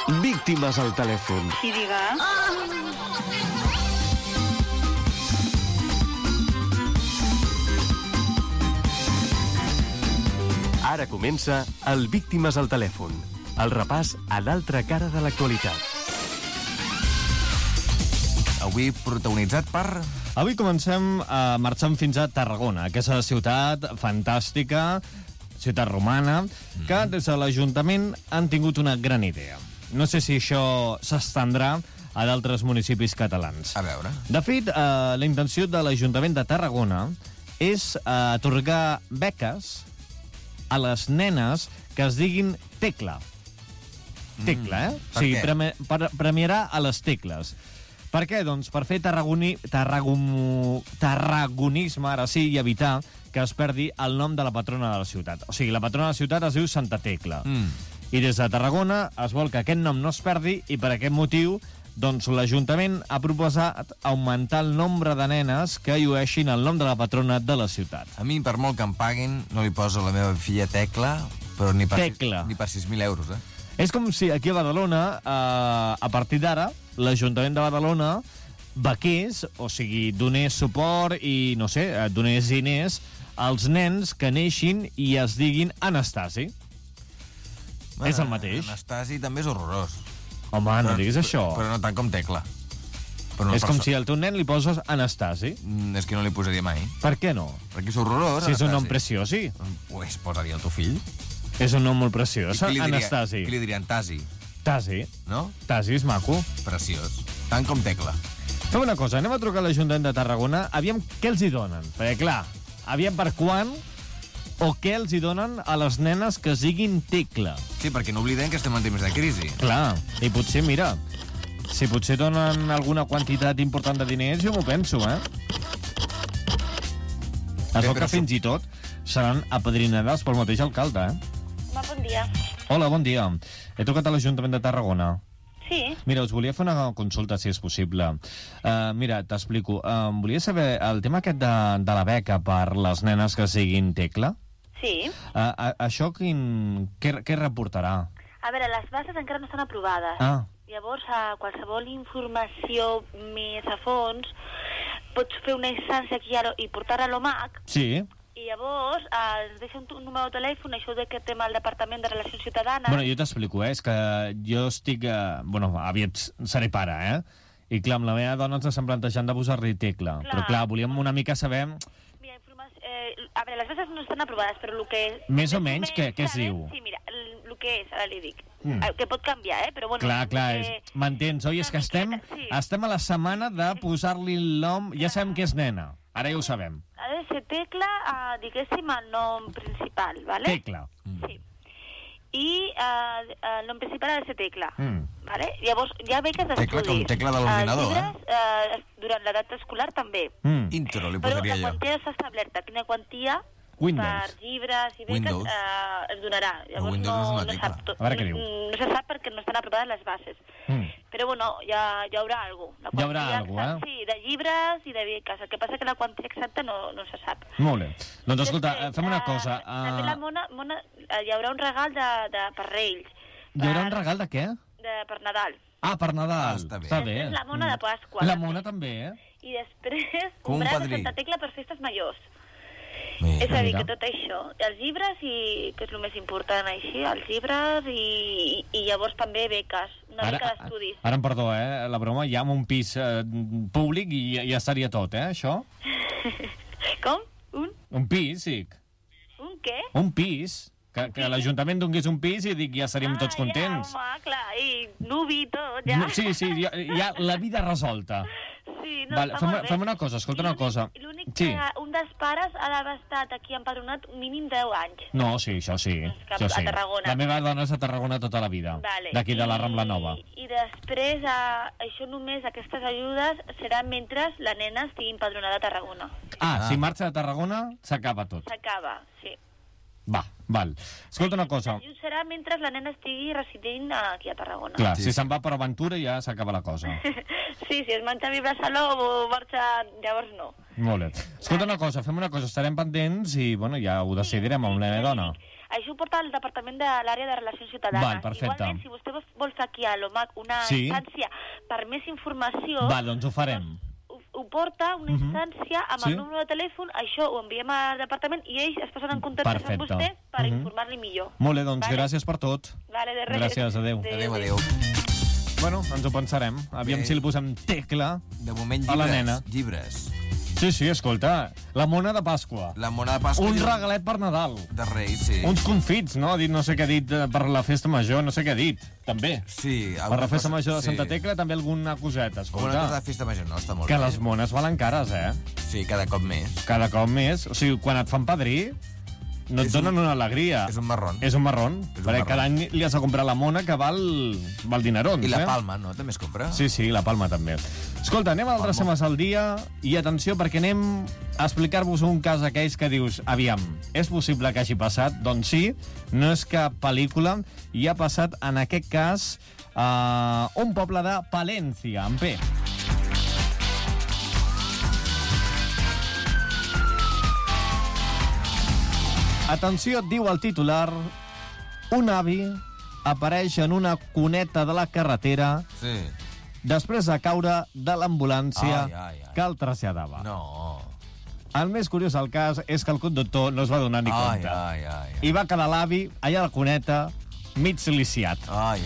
Víctimes al telèfon. Sí, diga. Ara comença el Víctimes al telèfon, el repàs a l'altra cara de l'actualitat. Avui protagonitzat per... Avui comencem marxant fins a Tarragona, aquesta ciutat fantàstica, ciutat romana, que des de l'Ajuntament han tingut una gran idea. No sé si això s'estendrà a d'altres municipis catalans. A veure... De fet, la intenció de l'Ajuntament de Tarragona és atorgar beques a les nenes que es diguin Tecla. Tecla, eh? Per què? Premiarà a les tecles. Per què? Doncs per fer tarragonisme, ara sí, i evitar que es perdi el nom de la patrona de la ciutat. O sigui, la patrona de la ciutat es diu Santa Tecla. I des de Tarragona es vol que aquest nom no es perdi i per aquest motiu doncs l'Ajuntament ha proposat augmentar el nombre de nenes que llueixin el nom de la patrona de la ciutat. A mi, per molt que em paguin, no li poso la meva filla Tecla, però ni per 6.000 euros, eh? És com si aquí a Badalona, a partir d'ara, l'Ajuntament de Badalona bequés, o sigui, donés suport i, no sé, donés diners als nens que neixin i es diguin Anastasi. És el mateix. Anastasi també és horrorós. Home, no diguis això. Però no tant com Tecla. És com si al teu nen li poses Anastasi. És que no li posaria mai. Per què no? Perquè és horrorós, Si és un nom preciós, sí. Pues posaria el teu fill. És un nom molt preciós, Anastasi. Qui li dirien Tasi? Tasi. No? Tasi és maco. Preciós. Tant com Tecla. Fem una cosa, anem a trucar a l'Ajuntament de Tarragona, aviam què els hi donen. Perquè, clar, aviam per quan o què els hi donen a les nenes que es diguin Tecla. Sí, perquè no oblidem que estem en temps de crisi. Clar, i potser, mira, si potser donen alguna quantitat important de diners, jo m'ho penso, eh? Es veu que fins i tot seran apadrinades pel mateix alcalde, eh? Home, bon dia. Hola, bon dia. He trucat a l'Ajuntament de Tarragona. Sí. Mira, us volia fer una consulta, si és possible. Mira, t'explico. Volia saber el tema aquest de la beca per les nenes que siguin Tecla. Sí. Això què reportarà? A veure, les bases encara no estan aprovades. Ah. Llavors, qualsevol informació més a fons, pots fer una instància aquí i portar-la a l'OMAC. Sí. I llavors ens deixa un número de telèfon, això que té el Departament de Relacions Ciutadanes. Bueno, jo t'explico, és que jo estic... aviat seré pare, I clar, amb la meva dona ens estem plantejant de posar-li Tecla. Clar. Però clar, volíem una mica saber... Mira, a veure, les bases no estan aprovades, però el que... Més o menys, què es diu? Sí, mira, el que és, ara li dic. Que pot canviar, però bueno... Clar, m'entens, oi? És que estem a la setmana de posar-li el nom... Ja sabem que és nena, ara ja ho sabem. Ha de ser Tecla, diguéssim, el nom principal, ¿vale? Tecla. Sí. I el nom principal ha de ser Tecla, ¿vale? Llavors, hi ha beques d'estudis. Tecla com tecla de l'ordinador, llibres, durant l'edat escolar, també. Intro, li posaria però la jo. quantia està establerta. Quina quantia Windows. per llibres i beques es donarà. Llavors Windows no és una tecla. A veure què diu. No se sap perquè no estan aprovades les bases. Però bueno, hi haurà alguna cosa. Hi haurà alguna cosa, Sí, de llibres i de beques. El que passa que la quantia exacta no se sap. Molt bé. Doncs escolta, fem una cosa. També la Mona, hi haurà un regal per Reis. Hi haurà un regal de què? Per Nadal. Ah, per Nadal. Està bé. Està bé. És la Mona de Pasqua. La Mona també, I després, Com un braç de padrí. Santa Tecla per festes majors. Mira. És a dir, que tot això, els llibres, que és el més important així, els llibres i llavors també beques, una beca d'estudis. Ara em perdó, la broma, ja amb un pis públic i ja estaria tot, això? Com? Un pis, sí. Un què? Un pis. Que l'Ajuntament donés un pis i dic, ja seríem tots contents. Ja, home, clar, i nuvi i tot, ja. Sí, ja la vida resolta. Sí, no, Vale, està molt bé. fem una cosa, escolta una cosa. L'únic Sí. que un dels pares ha d'haver estat aquí empadronat mínim 10 anys. No, sí, això sí. Que Això sí. a Tarragona. La meva dona és a Tarragona tota la vida. Vale. D'aquí de la Rambla Nova. I després, això només, aquestes ajudes, seran mentre la nena estigui empadronada a Tarragona. Si marxa de Tarragona, s'acaba tot. S'acaba, sí. Val. Escolta una cosa. L'ajut serà mentre la nena estigui residint aquí a Tarragona. Clar, si se'n va per aventura ja s'acaba la cosa. Sí, si es marxa a viure a Salou o marxa... Llavors no. Molt bé. Escolta una cosa, fem una cosa, estarem pendents i, bueno, ja ho decidirem amb la meva dona. Això ho porta al Departament de l'Àrea de Relacions Ciutadanes. Val, perfecte. Igualment, si vostè vol fer aquí a l'OMAC una instància per més informació... Va, doncs ho farem. Ho porta una instància amb el número de telèfon, això ho enviem al departament i ells es posen en contacte amb vostè per informar-li millor. Molt bé, doncs gràcies per tot. Vale, de res. Gràcies, adéu. Adéu. Bueno, ens ho pensarem. Aviam si li posem tecla de moment, a la nena. Llibres. Sí, escolta, la mona de Pasqua. La mona de Pasqua. Un regalet per Nadal. De Reis, sí. Uns confits, no? Ha dit no sé què ha dit per la festa major, no sé què ha dit. També. Sí. Per la festa major de Santa Tecla també alguna coseta, escolta. Alguna cosa de festa major, no? Està molt bé. Que les mones valen cares, Sí, cada cop més. Cada cop més. O sigui, quan et fan padrí, no et donen una alegria. És un marrón. És un marrón. Perquè cada any li has de comprar la mona que val dinerons. I la palma, no? També es compra? Sí, la palma també. Escolta, anem a altres temes al dia i atenció perquè anem a explicar-vos un cas aquells que dius, aviam, és possible que hagi passat? Doncs sí, no és cap pel·lícula i ha passat en aquest cas a un poble de Palència, en P. Atenció, diu el titular, un avi apareix en una cuneta de la carretera després de caure de l'ambulància que el traslladava. No. El més curiós del cas és que el conductor no es va donar ni compte. I va quedar l'avi allà a la cuneta, mig lisiat.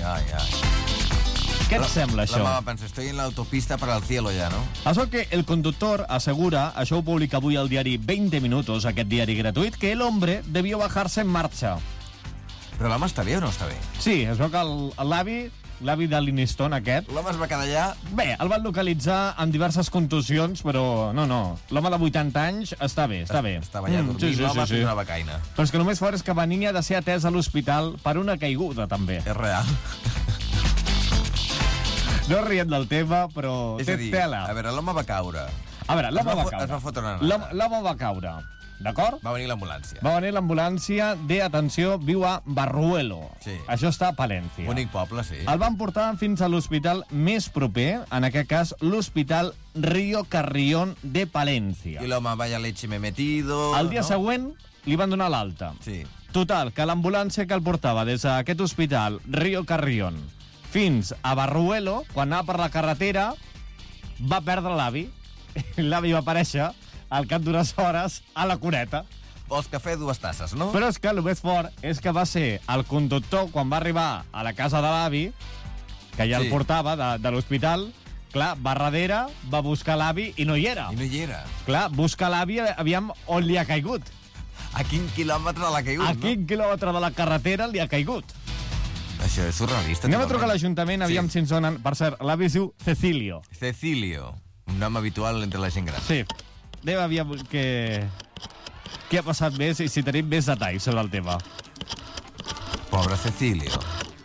Què et sembla, això? La mama pensa, estoy en la autopista para el cielo ya, ¿no? Això que el conductor assegura, això ho publica avui al diari 20 Minutos, aquest diari gratuït, que el hombre debió bajarse en marxa. Però l'home està bé o no està bé? Sí, es veu que l'avi de l'Iniston aquest... L'home es va quedar allà... Bé, el van localitzar amb diverses contusions, però no. L'home de 80 anys està bé, està bé. Estava allà dormint, l'home fent una becaina. Però és que el més fort és que Benigni ha de ser atès a l'hospital per una caiguda, també. És real. No riem del tema, però té tela. A veure, l'home va caure. A veure, l'home va caure. Es va fotre una nada. L'home va caure, d'acord? Va venir l'ambulància. Va venir l'ambulància atenció, viu a Barruelo. Sí. Això està a Palència. Bonic poble, sí. El van portar fins a l'hospital més proper, en aquest cas l'Hospital Río Carrión de Palència. I l'home, vaya leche me metido... El dia següent li van donar l'alta. Sí. Total, que l'ambulància que el portava des d'aquest hospital, Río Carrión, fins a Barruelo, quan anava per la carretera, va perdre l'avi. L'avi va aparèixer al cap d'unes hores a la cuneta. Vols cafè, 2 tasses, no? Però és que el més fort és que va ser el conductor, quan va arribar a la casa de l'avi, que ja el portava de l'hospital, clar, va darrere, va buscar l'avi i no hi era. I no hi era. Clar, busca l'avi, aviam on li ha caigut. A quin quilòmetre l'ha caigut, no? A quin quilòmetre de la carretera li ha caigut. Això és surrealista. Anem a trucar a l'Ajuntament, aviam si ens donen... Per cert, l'avi es diu Cecilio. Cecilio, un nom habitual entre la gent gran. Sí. Anem a aviam què ha passat més i si tenim més detalls sobre el tema. Pobre Cecilio.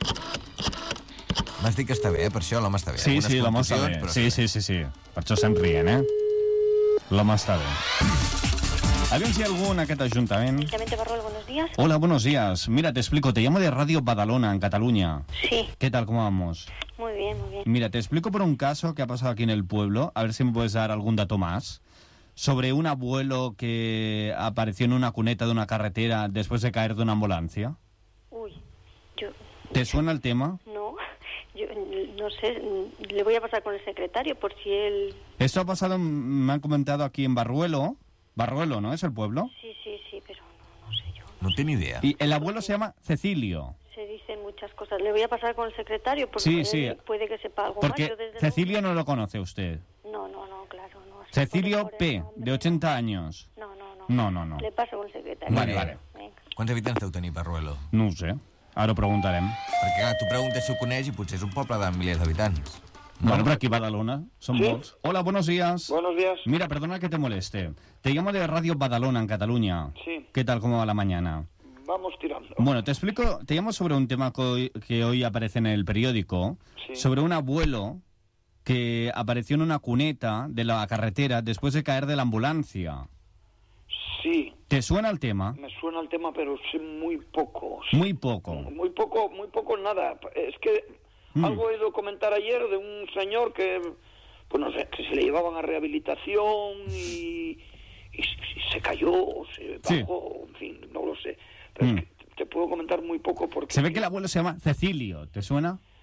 M'has dit que està bé, per això l'home està bé. Sí, l'home està bé. Sí. Per això se'n rient, L'home està bé. Aviam si hay algú en aquest Ajuntament. Barruel, buenos días. Hola, buenos días. Mira, te explico. Te llamo de Radio Badalona, en Cataluña. Sí. ¿Qué tal? ¿Cómo vamos? Muy bien, muy bien. Mira, te explico por un caso que ha pasado aquí en el pueblo. A ver si me puedes dar algún dato más. Sobre un abuelo que apareció en una cuneta de una carretera después de caer de una ambulancia. Uy, yo... ¿Te suena el tema? No, yo no sé. Le voy a pasar con el secretario por si él... Esto ha pasado, me han comentado aquí en Barruelo. Barruelo, ¿no? ¿Es el pueblo? Sí, pero no sé yo. No tengo ni idea. Y el abuelo se llama Cecilio. Se dicen muchas cosas. Le voy a pasar con el secretario porque puede que sepa algo porque más. Porque Cecilio no lo conoce usted. No, claro. No. Cecilio P, de 80 años. No. Le paso con el secretario. Vale. Quants habitants deu tenir Barruelo? No ho sé. Ara ho preguntarem. Perquè, clar, tu preguntes si ho coneix i potser és un poble de milers d'habitants. Bueno, pero aquí Badalona, son molts. Hola, buenos días. Buenos días. Mira, perdona que te moleste. Te llamo de Radio Badalona, en Cataluña. Sí. ¿Qué tal, cómo va la mañana? Vamos tirando. Bueno, te explico, te llamo sobre un tema que hoy aparece en el periódico, sobre un abuelo que apareció en una cuneta de la carretera después de caer de la ambulancia. Sí. ¿Te suena el tema? Me suena el tema, pero sé muy poco. Muy poco. Muy poco nada. Es que... Algo he oído comentar ayer de un señor que, pues no sé, que se le llevaban a rehabilitación y se cayó, o se bajó, en fin, no lo sé. Pero es que te puedo comentar muy poco porque... Se ve que el abuelo se llama Cecilio, ¿te suena?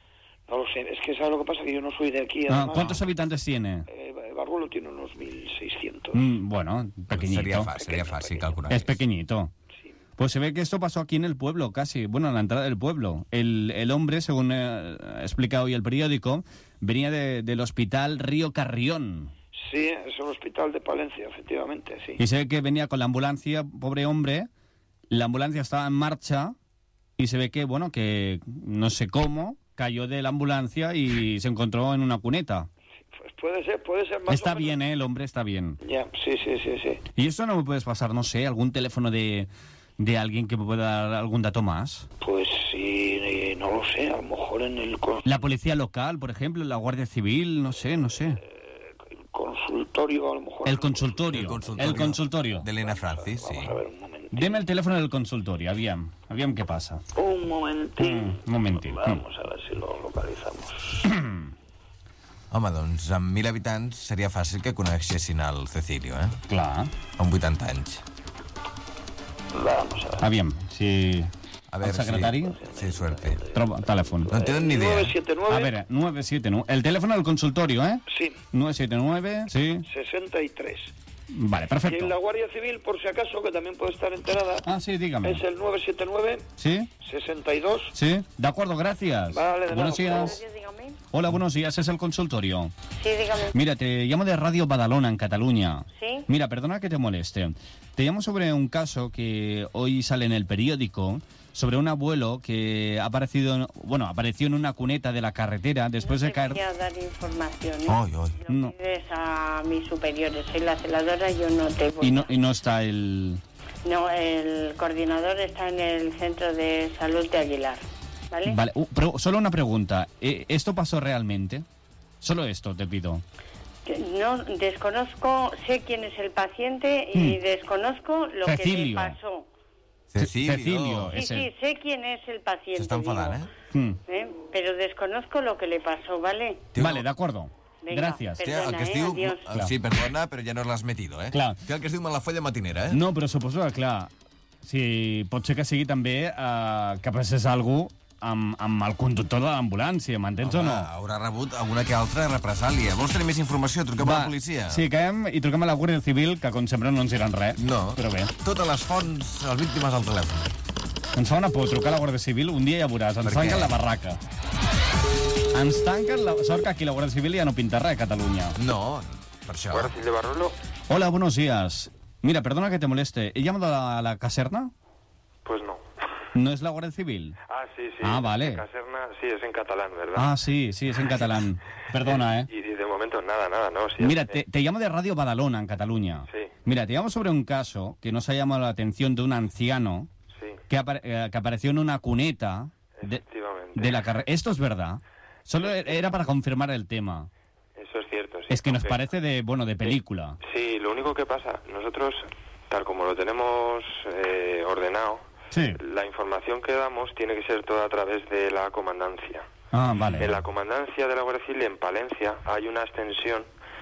No lo sé, es que ¿sabes lo que pasa? Que yo no soy de aquí. ¿Cuántos habitantes tiene? Barruelo tiene unos 1.600. Bueno, pequeñito. Sería fácil calcular. Es pequeñito. Sí. Pues se ve que esto pasó aquí en el pueblo, casi. Bueno, en la entrada del pueblo. El hombre, según explica hoy el periódico, venía del hospital Río Carrión. Sí, es el hospital de Palencia, efectivamente, sí. Y se ve que venía con la ambulancia, pobre hombre. La ambulancia estaba en marcha y se ve que, bueno, que no sé cómo, cayó de la ambulancia y se encontró en una cuneta. Pues puede ser más Está o menos. bien, el hombre está bien. Ya, sí. ¿Y eso no me puedes pasar, no sé, algún teléfono de alguien que me pueda dar algún dato más? Pues sí, no lo sé, a lo mejor en el La policía local, por ejemplo, la Guardia Civil, no sé. consultorio, a lo mejor. El consultorio. De Elena Francis, sí. Vamos a ver un momento. Deme el teléfono del consultorio, aviam què passa. Un momentín. Un momentín. Vamos a ver si lo localizamos. Home, doncs amb 1.000 habitants seria fàcil que coneixessin el Cecilio, eh? Clar. Amb 80 anys. Vamos a ver. Aviam, si... A veure el secretari si suerte. troba telèfon. No en tenen ni idea. 979. A veure, 979. El teléfono del consultorio, ¿eh? Sí. 979, sí. 63. Vale, Y perfecto. en la Guardia Civil, por si acaso, que también puede estar enterada, Ah, sí, dígame. es el 979 ¿Sí? 62. Sí. De acuerdo, gracias. Vale, de Buenos nada, días. Dígame. Hola, buenos días. Es el consultorio. Sí, dígame. Mira, te llamo de Radio Badalona, en Cataluña. Sí. Mira, perdona que te moleste. Te llamo sobre un caso que hoy sale en el periódico sobre un abuelo que apareció en una cuneta de la carretera después de caer... No te voy a dar información, ¿eh? Ay. Lo No. pides a mis superiores. Soy la celadora, yo no te voy Y no está el... No, el coordinador está en el Centro de Salud de Aguilar, ¿vale? Vale, pero solo una pregunta. ¿Esto pasó realmente? Solo esto te pido. No, desconozco, sé quién es el paciente y desconozco lo que Cecilio. le pasó. Cecilio. Sí, Ese. sí, sé quién es el paciente. Se está enfadant, digo, pero desconozco lo que le pasó, ¿vale? Vale, de acuerdo. Venga, Gracias. Perdona, Té el que es diu... adiós. Sí, perdona, però ja no l'has metido, eh? Clar. Té el que es diu Malafolla matinera, eh? No, però suposo que, clar, si pot ser que sigui també que passés alguna cosa amb el conductor de l'ambulància, m'entens o no? Haurà rebut alguna que altra represàlia. Vols tenir més informació? Truquem a la policia. Sí, caiem i truquem a la Guàrdia Civil, que com sempre no ens diran res. No. Però bé. Totes les fonts, les víctimes al telèfon. Ens fa una por trucar a la Guàrdia Civil, un dia ja veuràs, ens Per què? tanquen la barraca. Ens tanquen la... Sort que aquí la Guàrdia Civil ja no pinta res a Catalunya. No, per això. Guardia Civil de Barruelo. Hola, buenos días. Mira, perdona que te moleste. ¿He llamado a la caserna? Pues no. ¿No es la Guardia Civil? Ah, sí. Ah, vale. Caserna, sí, es en catalán, ¿verdad? Ah, sí, es en catalán. Perdona, ¿eh? Y de momento nada, no. Sí, Mira, te llamo de Radio Badalona, en Cataluña. Sí. Mira, te llamo sobre un caso que nos ha llamado la atención de un anciano Sí, que apareció en una cuneta efectivamente. de la carretera. ¿Esto es verdad? Solo era para confirmar el tema. Eso es cierto, sí. Es que nos Ok. parece de película. Sí, lo único que pasa, nosotros, tal como lo tenemos ordenado, Sí. la información que damos tiene que ser toda a través de la comandancia. Ah, vale. En la comandancia de la Guardia Civil en Palencia hay una extensión.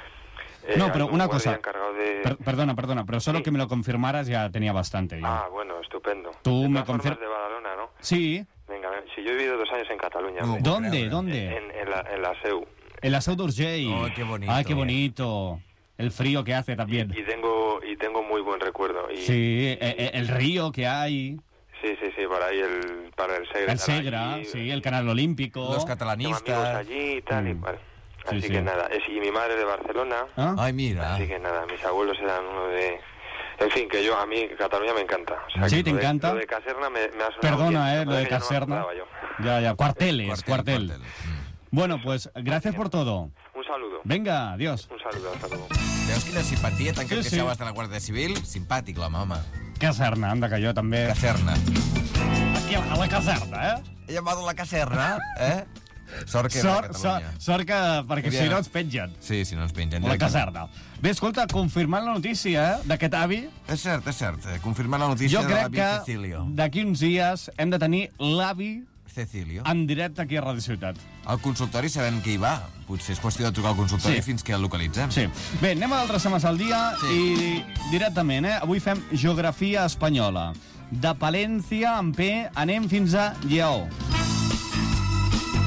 No, hay pero un una guardia cosa. encargado de... Perdona, pero solo Sí. que me lo confirmaras ya tenía bastante. Yo. Ah, bueno, estupendo. Tú De me todas formas, confir- de Badalona, ¿no? Sí. Venga, si yo he vivido 2 años en Cataluña. No. hombre. ¿Dónde? En la SEU. En la Seu d'Urgell. Oh, qué bonito. Ay, qué bonito. El frío que hace también. Y tengo muy buen recuerdo. Y, Sí, el río que hay. Sí, para ahí para el Segre. El Segra, sí, el Canal Olímpico. Los Tengo amigos catalanistas. allí y tal, y vale. Sí, Así sí. que nada, y mi madre de Barcelona, ¿Ah? Ay, mira. así que nada, mis abuelos eran uno de... En fin, que a mí Cataluña me encanta. O sea, Sí, que ¿te lo de- encanta? Lo de Caserna me ha sonado Perdona, bien, lo de que ya no me Caserna. acordaba yo. Ya, cuartel. Cuartel. Bueno, pues gracias por todo. Un saludo. Venga, adiós. Un saludo, hasta luego. Veus quina simpatia, tant que Sí, sí. queixaves de la Guàrdia Civil? Simpàtic, l'home, home. Caserna, anda, que jo també. Caserna. Aquí a la caserna, eh? He llamado a la caserna, eh? Sort que era a Catalunya. Sort que... Perquè si no ens pengen. Sí, si no ens pengen. La caserna. Bé, escolta, confirmant la notícia d'aquest avi, És cert. Confirmant la notícia jo de crec l'avi que Cecilio. d'aquí uns dies hem de tenir l'avi Cecilio. en directe aquí a Radio Ciutat. Al consultori sabem que hi va. Potser és qüestió de trucar al consultori Sí. fins que el localitzem. Sí. Bé, anem a d'altres temes al dia i directament, avui fem geografia espanyola. De Palència, en P, anem fins a Lleó.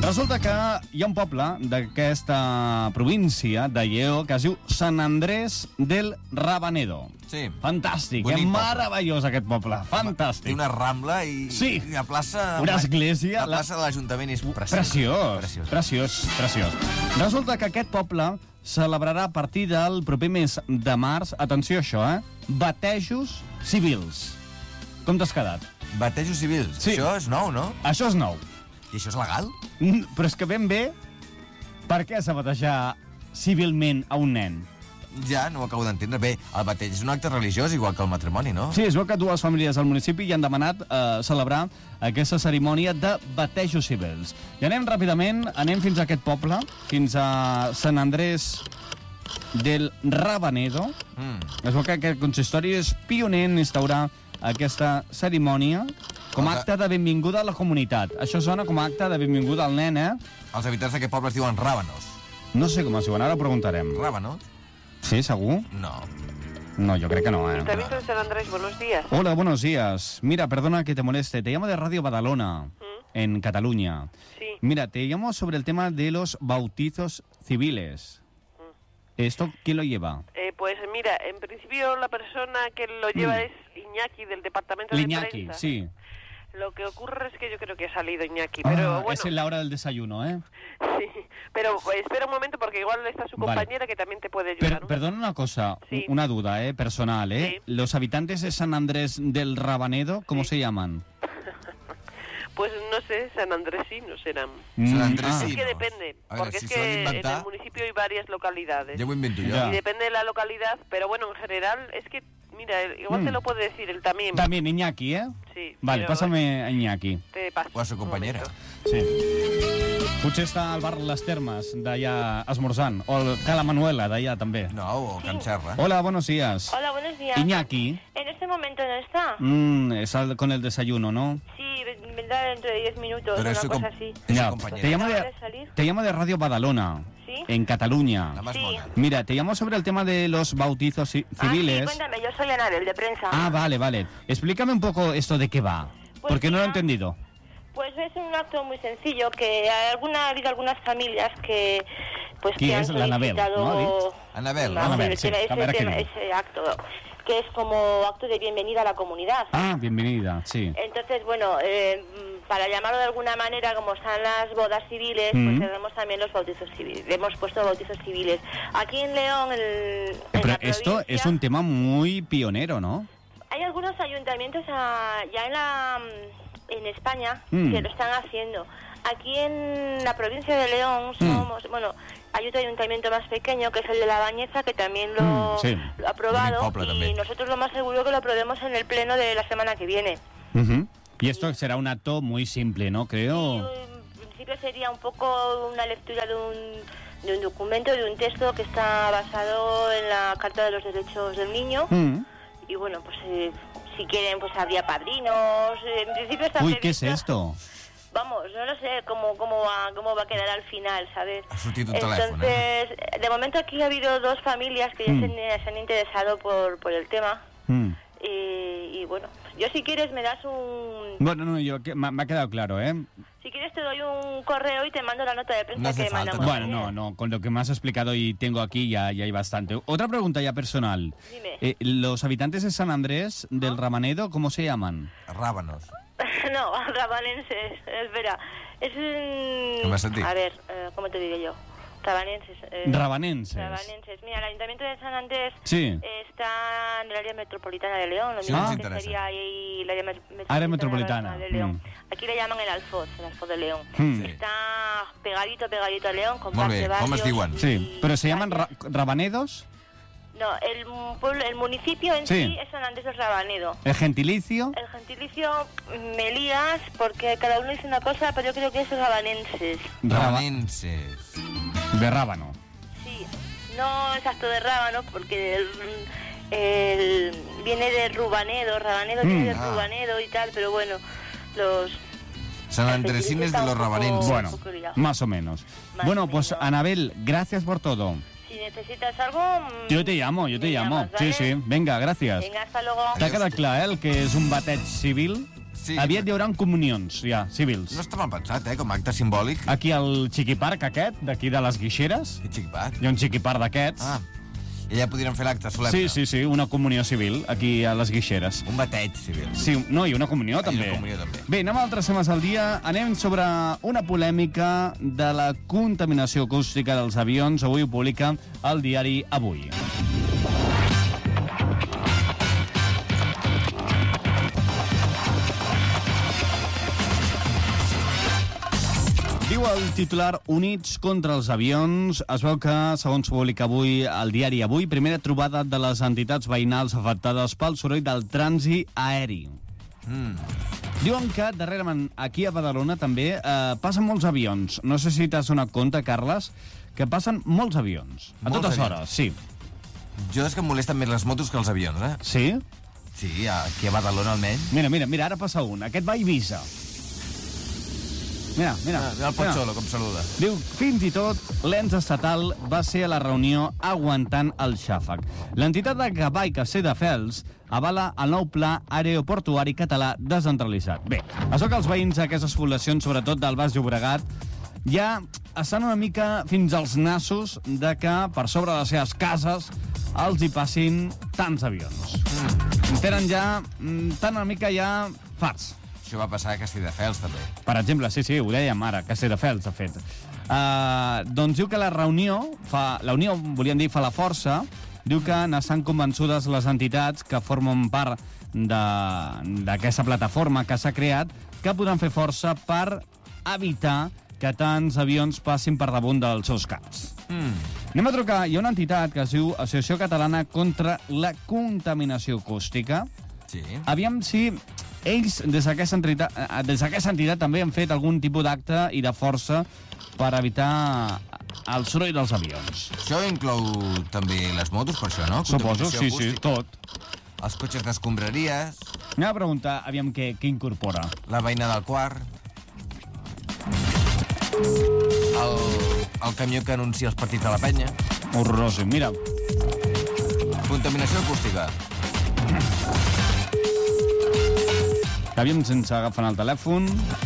Resulta que hi ha un poble d'aquesta província de Lleó que es diu Sant Andrés del Rabanedo. Sí. Fantàstic, Bonic meravellós aquest poble, fantàstic. Té una rambla i, Sí. i la plaça... Una església. La plaça de l'Ajuntament és preciosa. Preciós. Resulta que aquest poble celebrarà a partir del proper mes de març, atenció a això, batejos civils. Com t'has quedat? Batejos civils. Sí. Això és nou, no? Això és nou. I això és legal? Però és que ben bé, per què s'ha batejar civilment a un nen? Ja, no ho acabo d'entendre. Bé, el bateig és un acte religiós, igual que el matrimoni, no? Sí, es veu que dues famílies del municipi hi han demanat celebrar aquesta cerimònia de batejos civils. I anem ràpidament, anem fins a aquest poble, fins a Sant Andrés del Rabanedo. Es veu que aquest consistori és pioner en instaurar aquesta cerimònia com a acte de benvinguda a la comunitat. Això sona com a acte de benvinguda al nen, Els habitants d'aquest poble es diuen ràbanos. No sé com es diuen, ara ho preguntarem. Ràbanos? Sí, segur? No. No, yo creo que no, Ayuntamiento de San Andrés, buenos días. Hola, buenos días. Mira, perdona que te moleste. Te llamo de Radio Badalona, en Cataluña. Sí. Mira, te llamo sobre el tema de los bautizos civiles. ¿Esto quién lo lleva? Pues mira, en principio la persona que lo lleva es Iñaki, del departamento de Iñaki, prensa. sí. Lo que ocurre es que yo creo que ha salido Iñaki, pero bueno... Es en la hora del desayuno, ¿eh? Sí, pero espera un momento porque igual está su compañera que también te puede ayudar. Perdona una cosa, Sí. una duda, personal, Sí. ¿Los habitantes de San Andrés del Rabanedo, cómo se llaman? Pues no sé, San Andrés sí, no serán. San Andrés Es sí, que no. depende, A ver, porque si es se lo han que en inventado, el municipio hay varias localidades. ya ho invento jo. Ya. Y depende de la localidad, pero bueno, en general es que, mira, igual te lo puede decir él también. También Iñaki, ¿eh? Sí. Vale, pero pásame a Iñaki. Te paso. O a su un compañera. momento. Sí. Potser està al bar Les Termes, d'allà esmorzant. O el Cala Manuela, d'allà també. No, o Can Serra. Hola, buenos días. Hola, buenos días. Iñaki. En este momento no está. Es con el desayuno, ¿no? Sí, vendrá dentro de 10 minutos, Pero una es su cosa com- así. es su Ya, compañera. te llamo de Radio Badalona, ¿Sí? en Cataluña. La más Sí. mona. Mira, te llamo sobre el tema de los bautizos civiles. Sí, cuéntame, yo soy Anabel, de prensa. Ah, vale. Explícame un poco esto de qué va, Pues porque no lo he mira, entendido. Pues es un acto muy sencillo que ha habido algunas familias que pues ¿Quién que han es? La Anabel, solicitado ¿no? Anabel, Vamos, Anabel, el sí, tema- cámara que no. ese acto que es como acto de bienvenida a la comunidad. Ah, bienvenida, sí. Entonces, bueno, para llamarlo de alguna manera, como están las bodas civiles, pues tenemos también los bautizos civiles. Le hemos puesto bautizos civiles. Aquí en León, en Pero la esto provincia, es un tema muy pionero, ¿no? hay algunos ayuntamientos ya en España que lo están haciendo. Aquí en la provincia de León somos, bueno, hay otro ayuntamiento más pequeño que es el de La Bañeza que también lo ha aprobado Bonic poble, y també. nosotros lo más seguro que lo aprobemos en el pleno de la semana que viene. Y esto será un acto muy simple, ¿no? Creo. En principio sería un poco una lectura de un documento, de un texto que está basado en la Carta de los Derechos del Niño. Y bueno, pues si quieren, pues habría padrinos. En principio está Uy, ¿qué es previsto- esto? Vamos, no lo sé cómo va a quedar al final, ¿sabes? Ha sortit un telèfon, Entonces, de momento aquí ha habido dos familias que ya se han interesado por el tema. Y bueno, yo si quieres me das un... Bueno, no, me ha quedado claro, ¿eh? Si quieres te doy un correo y te mando la nota de prensa No hace que falta, mandamos. Bueno, no, con lo que me has explicado y tengo aquí ya hay bastante. Otra pregunta ya personal. Dime. ¿Los habitantes de San Andrés del Rabanedo, cómo se llaman? Rábanos. No, rabanenses, espera. Es un... Com has sentit? A ver, ¿cómo te diré yo? Rabanenses. Rabanenses. Rabanenses. Mira, el Ayuntamiento de San Andrés Sí. está en el área metropolitana de León. Lo Sí, mismo nos que interesa. sería ahí el área Área metropolitana, de León. Aquí le llaman el Alfoz de León. Sí. Está pegadito a León, Molt comparte bé, com es barrios diuen? y Sí, pero se llaman calles. Rabanedos. No, el municipio en Sí. sí es San Andrés del Rabanedo. ¿El gentilicio? El gentilicio me lías porque cada uno dice una cosa, pero yo creo que es rabanenses. Rabanenses. De rábano. Sí, no exacto de rábano porque viene de Rubanedo, Rabanedo viene de Rubanedo y tal, pero bueno, los... San Andresines de los Rabanenses. Bueno, un poco liado. más o menos. Más Bueno, o pues menos. Anabel, gracias por todo. Si necesitas algo... Yo te llamo. me llamas, ¿vale? Sí, venga, gracias. Venga, hasta luego. T'ha quedat clar, el que és un bateig civil? Aviat hi haurà comunions, ja, civils. No està mal pensat, com a acte simbòlic. Aquí al Chiquiparc aquest, d'aquí de les Guixeres. Quin Chiquiparc? Hi ha un Chiquiparc d'aquests. I allà podríem fer l'acte solemne. Sí, una comunió civil, aquí a les Guixeres. Un bateig civil. Sí, no, i una comunió, també. Una comunió, també. Bé, anem a altres temes al dia. Anem sobre una polèmica de la contaminació acústica dels avions. Avui ho publica el diari Avui. Diu el titular Units contra els avions. Es veu que, segons publica avui el diari Avui, primera trobada de les entitats veïnals afectades pel soroll del trànsit aeri. Diuen que darrerament aquí a Badalona també passen molts avions. No sé si t'has donat compte, Carles, que passen molts avions. A totes hores, sí. Jo és que em molesten més les motos que els avions, Sí? Sí, aquí a Badalona almenys. Mira, ara passa un. Aquest va a Eivissa. Mira. El Pocholo, com saluda. Diu, fins i tot l'ens estatal va ser a la reunió aguantant el xàfec. L'entitat de Gavà i Castelldefels avala el nou pla aeroportuari català descentralitzat. Bé, això que els veïns d'aquestes poblacions, sobretot del Baix Llobregat, ja estan una mica fins als nassos de que per sobre de les seves cases els hi passin tants avions. Tenen ja, tan una mica ja farts. Això va passar a Castelldefels, també. Per exemple, sí, ho dèiem ara, Castelldefels, de fet. Doncs diu que la Unió, volíem dir, fa la força, diu que n'estan convençudes les entitats que formen part d'aquesta plataforma que s'ha creat, que podran fer força per evitar que tants avions passin per damunt dels seus caps. Anem a trucar. Hi ha una entitat que es diu Associació Catalana contra la Contaminació Acústica. Sí. Aviam si ells, des d'aquesta entitat, també han fet algun tipus d'acte i de força per evitar el soroll dels avions. Això inclou també les motos, per això, no? Suposo, sí, tot. Els cotxes d'escombraries. Anem a preguntar, aviam què incorpora. La veïna del quart. El camió que anuncia els partits de la penya. Horrorós, mira. Contaminació acústica. Aviam sense agafar el telèfon.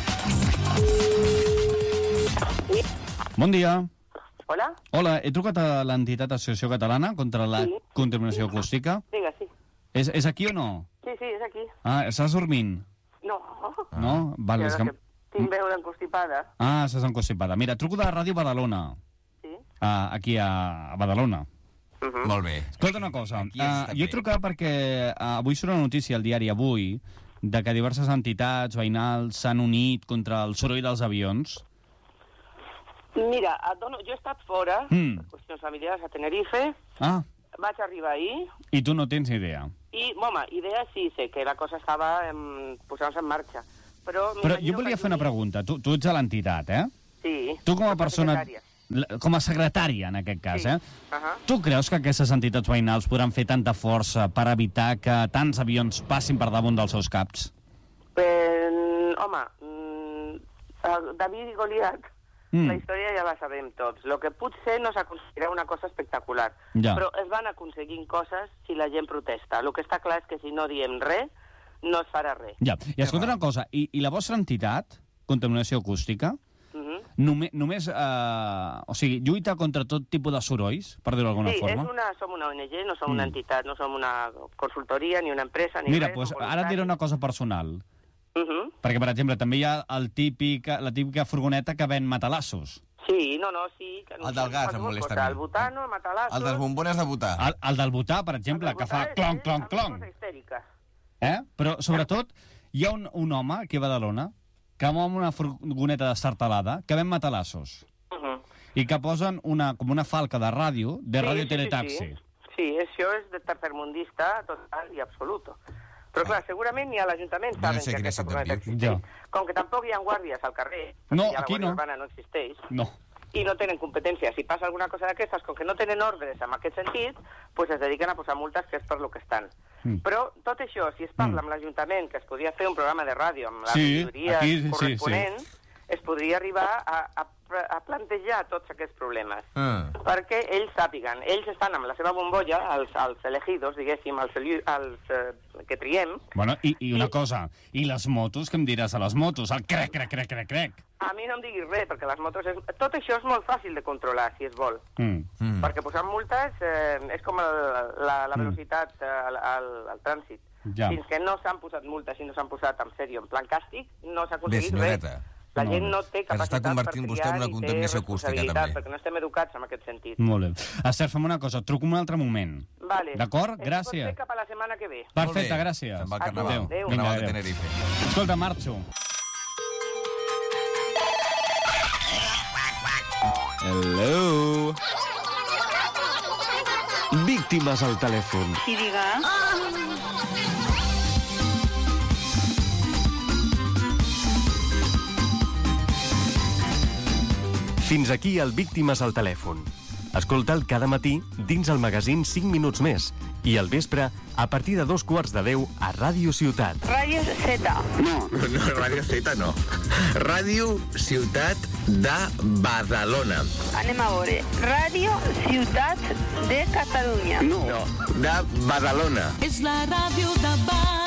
Bon dia. Hola? Hola, he trucat a l'entitat Associació Catalana contra la Contaminació Acústica. Digue, sí. És aquí o no? Sí, és aquí. Estàs dormint? No. No? Vale, és que... Tinc veu encostipada. Estàs encostipada. Mira, truco de Ràdio Badalona. Sí? Aquí a Badalona. Molt bé. Escolta una cosa. Jo he trucat perquè avui surt una notícia al diari Avui de que diverses entitats veïnals s'han unit contra el soroll dels avions. Mira, jo he estat fora, per qüestions familiars, a Tenerife. Vaig arribar ahir. I tu no tens idea? Idea sí, sé que la cosa estava posant-se en marxa. Però jo volia fer una pregunta. Tu ets a l'entitat, eh? Sí. Tu com a persona... Com a secretària, en aquest cas, sí. Tu creus que aquestes entitats veïnals podran fer tanta força per evitar que tants avions passin per damunt dels seus caps? David i Goliat, la història ja la sabem tots. El que potser no s'aconseguirà una cosa espectacular, però es van aconseguint coses si la gent protesta. El que està clar és que si no diem res, no es farà res. Ja, i escolta una cosa, i la vostra entitat, Contaminació Acústica, només, lluita contra tot tipus de sorolls, per dir-ho d'alguna forma? Sí, som una ONG, no som una entitat, no som una consultoria, ni una empresa, ni Mira, res. Mira, ara et diré una cosa personal. Perquè, per exemple, també hi ha la típica furgoneta que ven matalassos. Sí, sí. El del gas em molesta a mi. El butano, el matalassos... El dels bombones de butà. El del butà, per exemple, que fa clonc, clonc, clonc. Però, sobretot, hi ha un home aquí a Badalona que va amb una furgoneta destartalada, que ven matalassos. I que posen com una falca de ràdio, teletaxi. Sí, això és de tercermundista total i absolut. Però, clar, segurament ni a l'Ajuntament saben que aquesta furgoneta existeix. Com que tampoc hi ha guàrdies al carrer, no, ja la Guàrdia Urbana no existeix, no. I no tenen competència. Si passa alguna cosa d'aquestes, com que no tenen ordres en aquest sentit, pues es dediquen a posar multes, que és per lo que estan. Però tot això, si es parla amb l'Ajuntament, que es podia fer un programa de ràdio amb la majoria corresponent, es podria arribar a plantejar tots aquests problemes. Perquè ells sàpiguen, ells estan amb la seva bombolla, els elegidos, diguéssim, els que triem. Bueno, i una cosa, i les motos, què em diràs a les motos? El crec. A mi no em diguis res, perquè les motos... Tot això és molt fàcil de controlar, si es vol. Perquè posant multes és com la velocitat al trànsit. Fins que no s'han posat multes i no s'han posat en sèrio, en plan càstig, no s'ha aconseguit res. La gent no té capacitat per triar i té responsabilitat, perquè no estem educats en aquest sentit. Molt bé. Esther, fem una cosa, truco un altre moment. Vale. D'acord? Gràcies. Pot ser cap a la setmana que ve. Perfecte, gràcies. Se'n va al carnaval. Adéu. Carnaval de Tenerife. Escolta, marxo. Hello. Víctimes al telèfon. Sí, diga. Fins aquí el Víctimes al telèfon. Escolta'l cada matí dins el magazín 5 minuts més i al vespre a partir de 2:15 a Ràdio Ciutat. Ràdio Z. No, Ràdio Z no. Ràdio Ciutat de Badalona. Anem a veure. Ràdio Ciutat de Catalunya. No, de Badalona. És la ràdio de Badalona.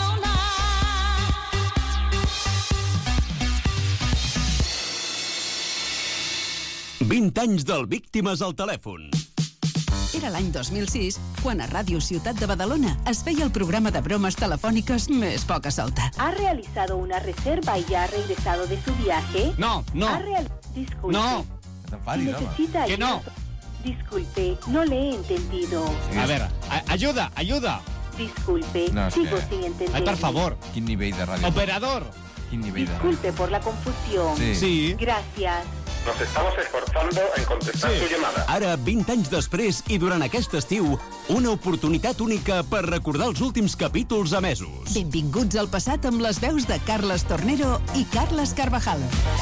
20 anys del Víctimes al telèfon. Era l'any 2006, quan a Ràdio Ciutat de Badalona es feia el programa de bromes telefòniques més poca solta. ¿Ha realizado una reserva y ya ha regresado de su viaje? No. Disculpe. No. ¿Necesita que no. Disculpe, no le he entendido. A ver, ayuda. Disculpe, No, sigo que... sin entender. Ay, por favor. Quin nivell de ràdio? Operador. Quin nivell de ràdio? Disculpe por la confusión. Sí. Gracias. Nos estamos esforzando en contestar su llamada. Ara, 20 anys després i durant aquest estiu, una oportunitat única per recordar els últims capítols emesos. Benvinguts al passat amb les veus de Carles Tornero i Carles Carvajal.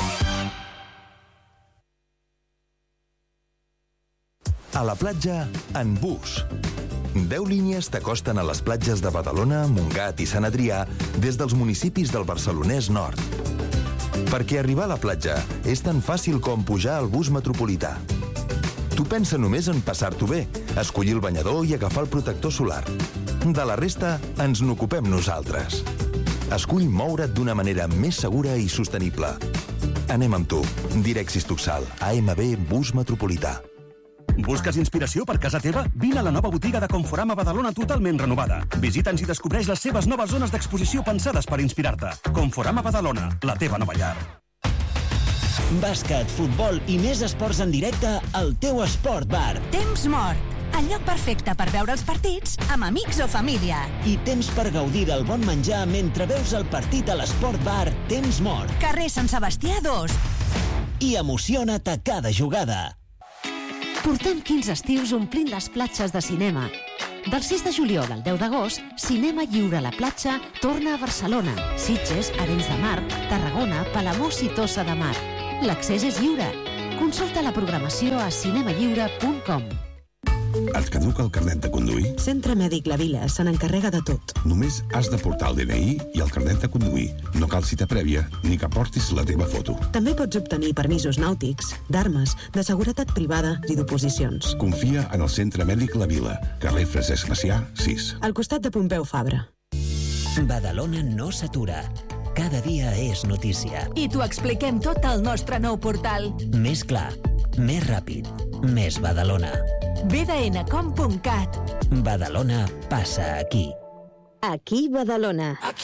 A la platja, en bus. 10 línies t'acosten a les platges de Badalona, Montgat i Sant Adrià des dels municipis del Barcelonès Nord. Perquè arribar a la platja és tan fàcil com pujar al bus metropolità. Tu pensa només en passar-t'ho bé, escollir el banyador i agafar el protector solar. De la resta, ens n'ocupem nosaltres. Escull moure't d'una manera més segura i sostenible. Anem amb tu. Direxis Tuxal, AMB Bus Metropolità. Busques inspiració per casa teva? Vine a la nova botiga de Conforama Badalona totalment renovada. Visita'ns i descobreix les seves noves zones d'exposició pensades per inspirar-te. Conforama Badalona, la teva nova llar. Bàsquet, futbol i més esports en directe al teu Esport Bar. Temps mort. El lloc perfecte per veure els partits amb amics o família. I temps per gaudir del bon menjar mentre veus el partit a l'Esport Bar Temps mort. Carrer Sant Sebastià 2. I emociona't a cada jugada. Portem 15 estius omplint les platges de cinema. Del 6 de juliol al 10 d'agost, Cinema Lliure a la platja torna a Barcelona, Sitges, Arenys de Mar, Tarragona, Palamós i Tossa de Mar. L'accés és lliure. Consulta la programació a cinemalliure.com. Et caduca el carnet de conduir? Centre Mèdic La Vila se n'encarrega de tot. Només has de portar el DNI i el carnet de conduir. No cal cita prèvia ni que portis la teva foto. També pots obtenir permisos nàutics, d'armes, de seguretat privada i d'oposicions. Confia en el Centre Mèdic La Vila, carrer Francesc Macià, 6. Al costat de Pompeu Fabra. Badalona no s'atura. Cada dia és notícia. I t'ho expliquem tot al nostre nou portal. Més clar, més ràpid, més Badalona. bdncom.cat. Badalona passa aquí. Aquí Badalona.